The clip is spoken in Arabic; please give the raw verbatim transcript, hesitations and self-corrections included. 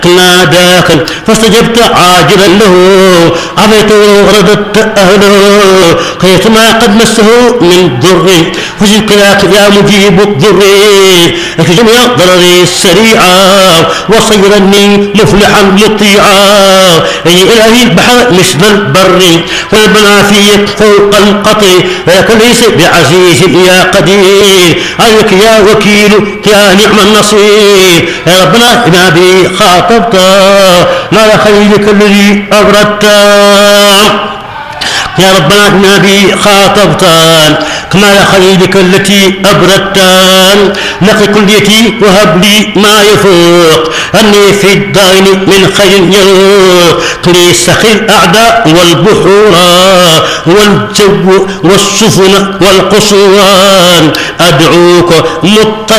ناداك فاستجبت عاجلا له عفيت ورددت أهله كيتما قد مسه من ضر فشكراك يا مجيب الضر اكف جميع ضرري السريعة وصيرني مفلحا مطيعا أي إلهي البحر مثل البر والبنا في فوق القطر ولكن ليس بعزيز يا قدير عليك يا وكيل يا نعم النصير يا ربنا إنا بي خاطبت نار خليلك الذي أبردت يا ربنا إنا بي خاطبتان كمال خليلك التي أبردتان نقي كليتي وهب لي ما يفوق أني في الدين من خير يروق لي سخي الأعداء والبحور والجو والسفن والقصوان أدعوك مضطر